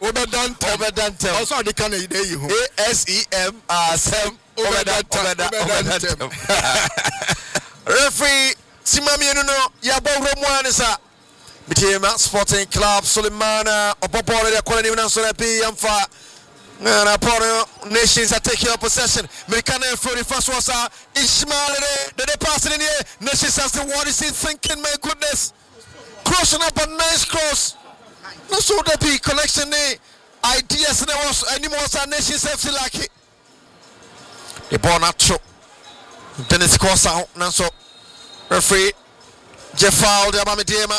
Obedantem. Also, the can ASEM Asem Obedantem. Referee Simami no yabo Romwanisa. Bitema Sporting Club Sulemana Opopore de Kolani na so repi yamfa. Na Poro Nations are taking up possession. Americana for the first was Ishmael. They pass it in here. Nations has the what is he thinking? My goodness. Crossing up a nice cross. No so the big connection ideas and there was anymore Nations FC like it. The ball not show. Then it's cross out. Now so referee Jeffal de Mamedema.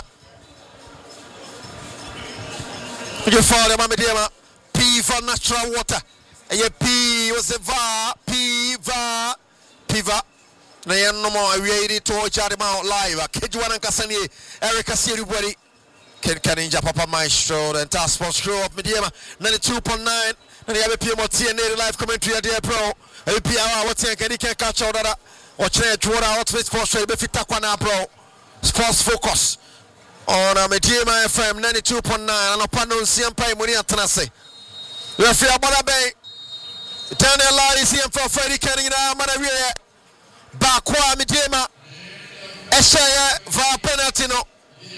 Jeffal de Mamedema. P for natural water. And your P was the Piva. Na no more ready to watch out about live. Kejuan and Kasani, Eric Asiri, Ken Kaninja Papa Maestro, the entire sports crew of Mediama 92.9. And the other PM TNA live commentary at the Pro. APR, what's here? Can you catch all that? Watch it, what out with sports trade, Befitakwana Pro. Sports focus on Mediama FM 92.9 and upon CM Pai Munia Tanase. Referee Abada Bay. Turn the light is here for Freddie Kenning and Manaria. Bakwa Midema. Eshaya va penalty no.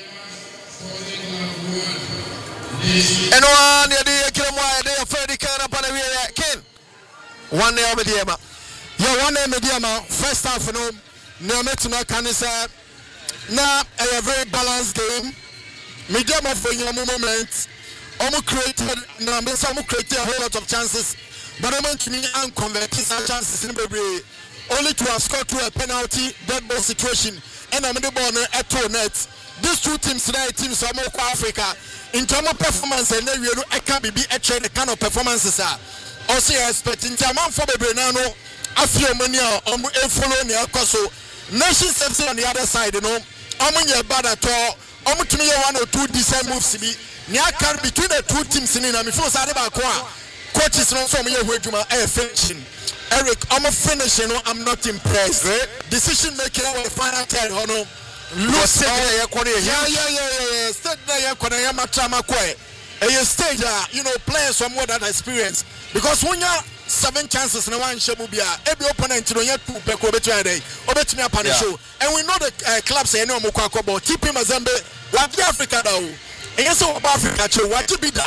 And one year Kilomwa, they are Freddie Kenning and Manaria. Ken. 1-0 Midema. Yeah, 1-0 Midema. First half, no. Neometuna Kanisa. Now, a very balanced game. Midema for your moment. Almost created a whole lot of chances, but I want to convert some chances in the only to have scored through a penalty dead ball situation and I'm the ball at 2 nets. These two teams today, teams from Africa, in terms of performance, and then I can't be a train the kind of performances are. Also, expecting German for the Brenano, a few money follow me also. Nations FC on the other side, you know, I'm on your bad at all. I'm to me 1 or 2 decent moves to be. Niaka between the two teams in the before Sadeba coaches not from your way to my finishing. Eric, I'm a finishing, I'm not impressed. Decision making on the final 10, no. Look, stage, you know, players from more than experience. Because when you're 7 chances in one Shabubia, every opponent you have 2 Peko day, Obetumi upon the show. And we know the clubs say no Mukako, keep him as like the Africa though. Yes, Africa, what to be done?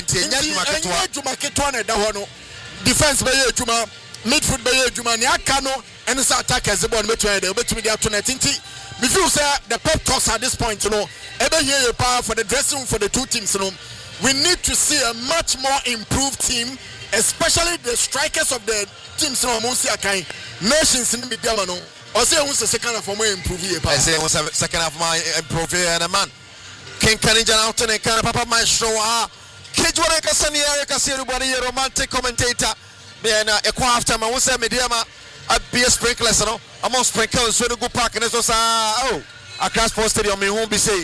Defense by Juma, midfield by Juma, Niakano, and the attackers about between the opportunity. Before the pep talks at this point, you know, ever hear your power for the dressing room for the two teams, you know, we need to see a much more improved team, especially the strikers of the teams, you know, Akai, nations in the media, or say who's the second half of my improve. I say who's the second half of my improve and a man. Ken Kaninja out and Kana Papa Maestro. Kejuan Kasani Eric everybody a romantic commentator. Then a quarter after my was a mediama at be a sprinklers. I'm on sprinkles so to go park and it was a class post stadium in home be say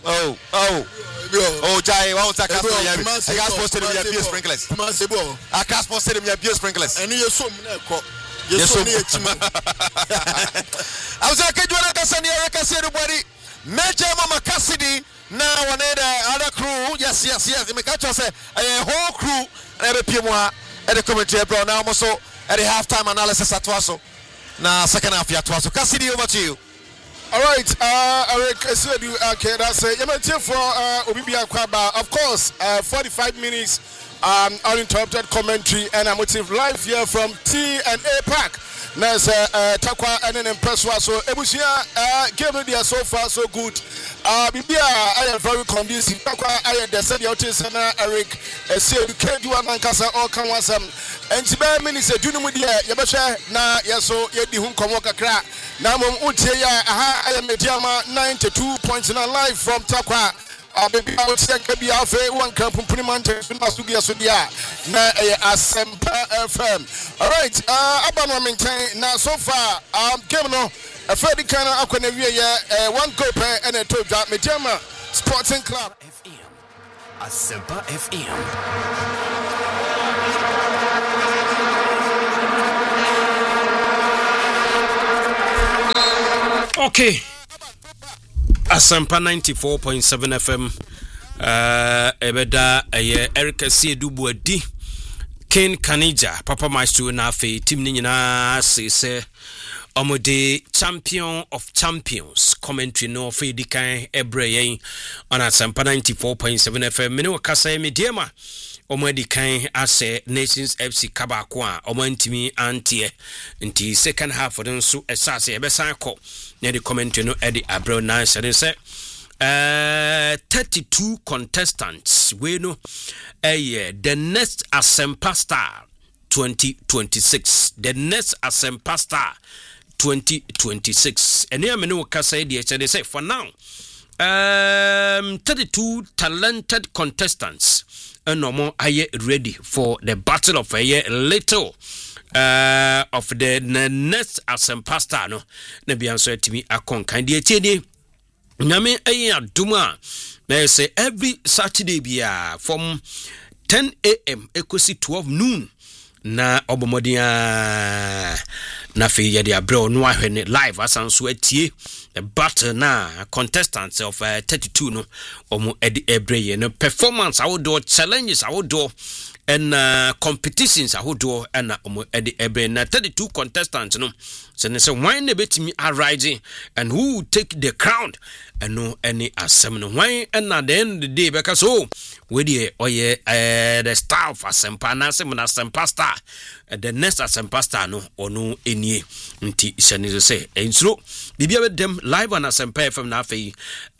Jai won't a class post stadium be sprinklers. A class post stadium be sprinklers. And you're so yes, I was like Kejuan Kasani Eric everybody. Major Mama Cassidy. Now another crew, yes. Me catch us a whole crew and every PM at the commentary bro. Now also at the halftime analysis at Twaso. Now second half at Twaso. Cassidy, over to you. All right, Eric, I said you okay. That's it. You for Obibia Kwaba. Of course, 45 minutes uninterrupted commentary, and I'm live here from T&A Park. There's Takwa and an impressive. So Ebusia game media so far so good. Bibia I am very convinced. Takwa I am the said Yotisana Eric. See you can do Amankasa or Kanwasam. And Tiba minutes a junior media Yabasha na yaso yedi hum komoka kra. Now Utia I am Mediama 92.9 live from Takwa. Baby, I would say be our one camp from Primante, Masugia Sudia, Asempa FM. All right, Abama maintain now so far. Kevino, a Freddy Kana Aquanavia, 1 goal pair and a 2 drop. Mediama Sporting Club FM, Asempa FM. Okay. Asampa 94.7 FM ebeda Eric Siedubu Adi Ken Kanija Papa Maestro na fe team ni nyina se Omode champion of champions commentary no fe dikan ebreye on Asempa 94.7 FM me no kasa mediema omadi kan ase Nations FC Kabako a omantimi antie nti second half of nso esase ebesan ko na the commentary no edi abro na say 32 contestants we know the next Asempa Star 2026 the next Asempa Star 2026 and here me no kasa dey say for now 32 talented contestants and no more are ready for the battle of a year little of the next Asempa Star no na bi answer to me akon kan dey tie nyame aduma na say every Saturday bia from 10 a.m. ekosi 12 noon na obomodia na fe yede abro no ahwene live asanso atie the battle na contestants of 32 no omo edi ebreye no performance awodo challenges awodo and competitions awodo and omo edi ebre na 32 contestants no so say why na betimi arising and who will take the crown and no any assembly why and at the end of the day because we the the star of Asempa na say na Asempa Star the next Asempa Star no ono enie nti isani say ensuro bibia with them live on Asempa FM na afei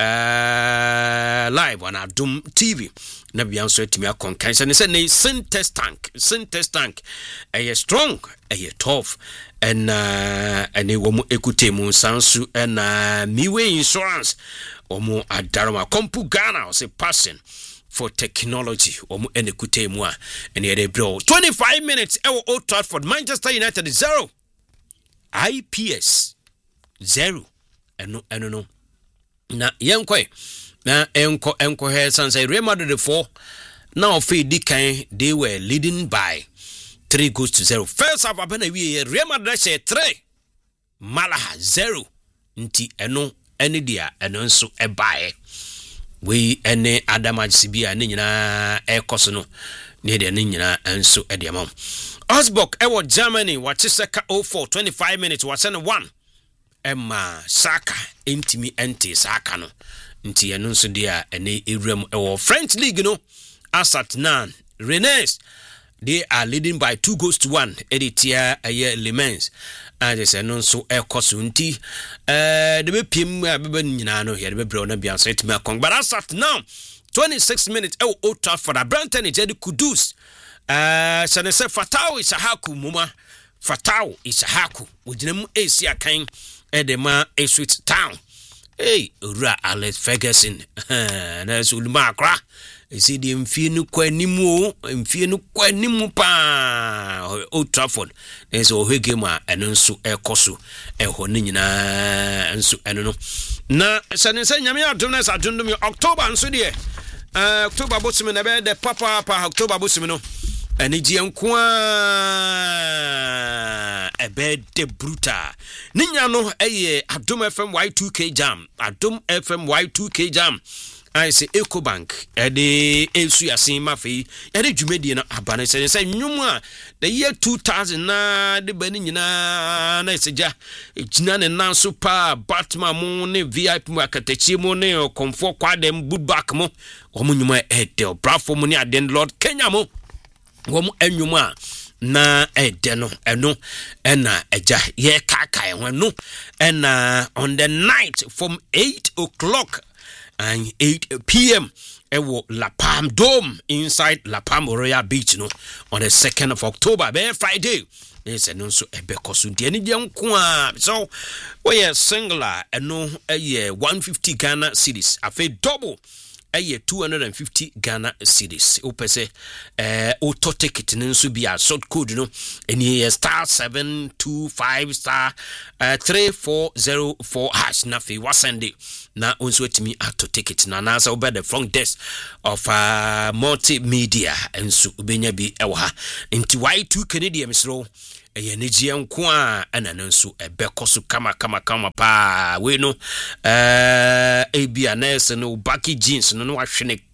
live on Adum TV na bia nso etimi akonkan say na Sintex tank strong tough and womu ekutemu sansu and miwe insurance omo adaroma kompu Ghana o say passion for technology omo enekutemu a ene bro 25 minutes Old Trafford Manchester United 0 IPS 0 no na yenkwe na enko he sanse Real Madrid 4 now fe dikan they were leading by 3-0. First half abena we Real Madrid 3 Malaha 0 nti eno ene dia eno nso ebae we ene Adama Sibia ne nyina ekoso no ne de ne nyina nso e de mam Osborg ewo Germany wache seka 04 25 minutes wasene 1 Emma Saka intimi enti Saka no nti eno nso dia ene ewram ewo French League no Asat Nan Rennes they are leading by 2-1 editia Le Mans and they say no so ekosunti the be pim abeba nyina no here be bro na bia so etime akon but as at now 26 minutes Old Trafford Branton Ejedi Kudus so say Fatau Isahaku muma Fatau Isahaku ojinam esi akan edema Sweet Town hey ura Alex Ferguson na so luma akra esi di mfie no kwanimu pa Old Trafford enso ohege ma eno nso ekoso eho ne nyina nso eno no na sanensa nyame adom na sadundum October nso de October bosimi na be de papa October bosimi no eni gie nko ebe de brutal ninya no eye Adom FM Y2K jam Adom FM Y2K jam I say EcoBank ede ensu yasin mafi ede dwumedi na abane say nwuma the year 2000 na de bani nyina na seja ejina ne nanso pa Batman mo ne VIP marketachi mo ne comfort kwadem bootback mo omo nwuma ede brafo mo ne aden Lord Kenya mo omo enwuma na ede no eno ena eja ye kaka ho no ena on the night from 8 o'clock and 8 p.m. ewo La Palm Dome inside La Palm Royal Beach no on the 2nd of October be Friday is no so ebe kosu de ni nko a so we singular eno 150 Ghana cedis afi double 250 Ghana cedis opese auto ticket nso bi a short code no eni star 725 star 3404 hash na fi wasende na onso etimi auto ticket na na so be the front desk of multimedia enso ubenya bi ewo ha nti Y2 Canadian misro eyenejie nko a ana nso ebekoso kama pa we no ebia nurse no baki jeans no wahwene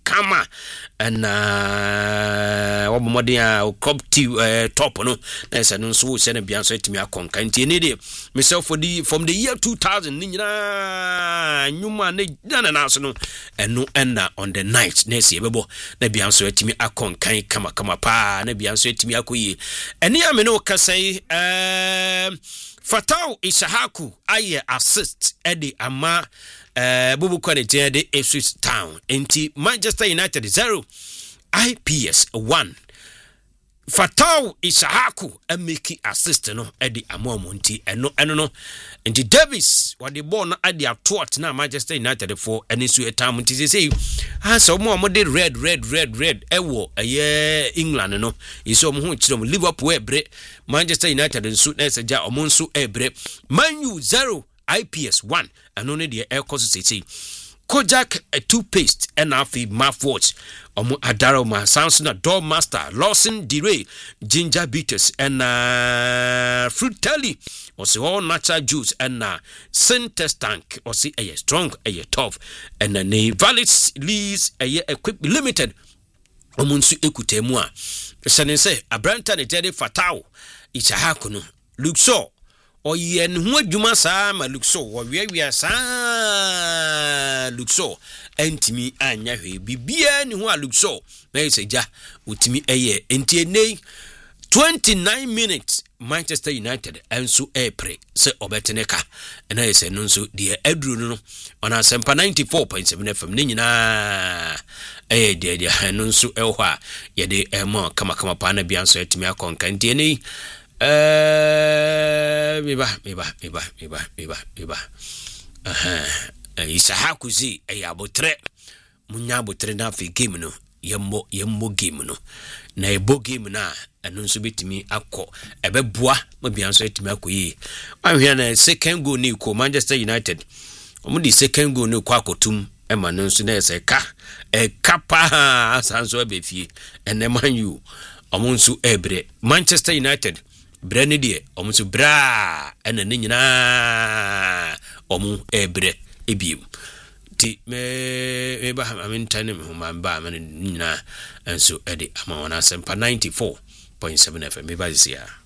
kama and wabomodea crop top no na esa no so se na bia so etimi akonka nti ne de myself from the year 2000 ni nyina nyuma ne na so no eno enna on the night na ese bebo na bia so etimi akonkan kama pa na bia so etimi akoyi ene ya me no kasai Fatau Ishahaku aye assist Eddie ama bubu kwanete de Ipswich Town enti Manchester United 0 IPS 1 Fatau Ishahaku ameki assist no Eddie amomo nti eno no enti Davis wade ball na ade atort na Manchester United for eni so etam nti say so mo de red ewo aye England no iso mo ho kire mo Liverpool ebre Manchester United nso na seja omo nso ebre Man U 0 IPS 1 eno ne de ekoso say Kojak a toothpaste and afi mouthwash omo Adaroma Samson Door Master Lawson Dire ginger bitters and fruit telly was all natural juice and Syntex tank or see a strong a tough and ne valid lease a equip limited omunsu ekutemua sense abranta ne tede Fatau Ishahaku look so oye nhu adwuma saa ma look so wo wiawia saa look so entimi anya hwe bibia ni ho look so na yeseja utimi eye enti nei 29 minutes Manchester United enso epre se obeteneka na yese no nso de aduru no ona sempa 94.7 FM ni nyina de no nso ehwo a ye de emo kama pa na bia nso etimi akonka enti nei Miba. Ishahaku zi abotre munya abotre na fi game no yemmo game no na ebo game na anu nso betimi akọ ebeboa mabia nso etimi akoyi ahwe na second goal ni ko Manchester United omo di second goal ni ko akotum ema no nso na eseka kapa asanso abefie ene Man U omo nso ebre Manchester United brane die omo so bra ena ne nyina omo ebre ebiem ti me ba amintane me homa ba me nyina enso ede ama wana sempa 94.7 FM me ba zia